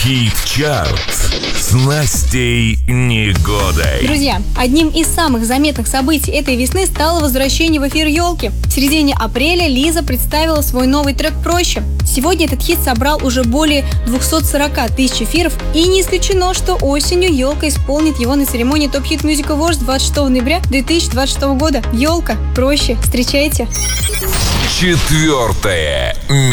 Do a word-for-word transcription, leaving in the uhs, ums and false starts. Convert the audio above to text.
Хит-чарт с Настей Негодой. Друзья, одним из самых заметных событий этой весны стало возвращение в эфир «Елки». В середине апреля Лиза представила свой новый трек «Проще». Сегодня этот хит собрал уже более двухсот сорока тысяч эфиров, и не исключено, что осенью «Елка» исполнит его на церемонии Top Hit Music Awards двадцать шестого ноября две тысячи двадцать шестого года. «Елка», «Проще». Встречайте. Четвертое